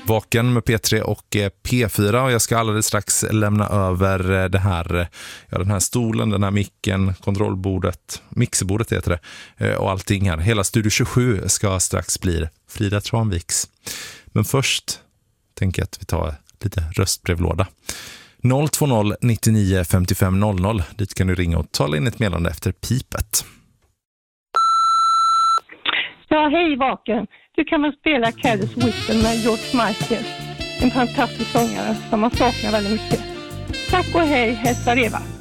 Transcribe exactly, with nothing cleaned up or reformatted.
Vaken med P tre och P fyra, och jag ska alldeles strax lämna över det här, ja, den här stolen, den här micken, kontrollbordet, mixerbordet heter det, och allting här. Hela Studio tjugosju ska strax bli Frida Tranviks. Men först tänker jag att vi tar lite röstbrevlåda. noll två noll nittionio femtiofem noll noll. Dit kan du ringa och tala in ett meddelande efter pipet. Ja, hej Vaken. Du kan väl spela Caddice Whistle med George Michael. En fantastisk sångare som man saknar väldigt mycket. Tack och hej, hälsar Eva.